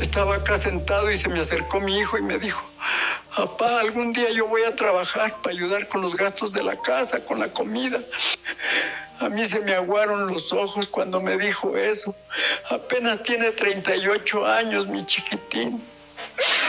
Estaba acá sentado y se me acercó mi hijo y me dijo: papá, algún día yo voy a trabajar para ayudar con los gastos de la casa, con la comida. A mí se me aguaron los ojos cuando me dijo eso. Apenas tiene 38 años, mi chiquitín.